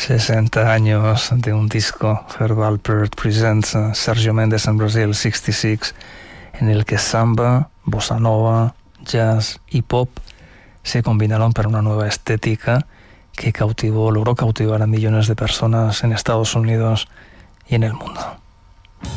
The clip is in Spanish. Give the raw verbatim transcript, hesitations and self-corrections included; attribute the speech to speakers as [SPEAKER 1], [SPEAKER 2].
[SPEAKER 1] sesenta años de un disco, Herb Alpert presents uh, Sergio Mendes en Brasil sesenta y seis, en el que samba, bossa nova, jazz y pop se combinaron para una nueva estética que cautivó, logró cautivar a millones de personas en Estados Unidos y en el mundo.